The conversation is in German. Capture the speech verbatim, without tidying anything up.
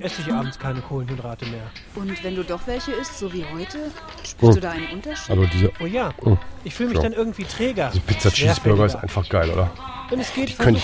esse ich abends keine Kohlenhydrate mehr. Und wenn du doch welche isst, so wie heute, spürst Oh. du da einen Unterschied? Also diese, Oh ja, oh, ich fühle mich so. dann irgendwie träger. diese Pizza Cheeseburger ist einfach geil, oder? Und es geht Die könnte ich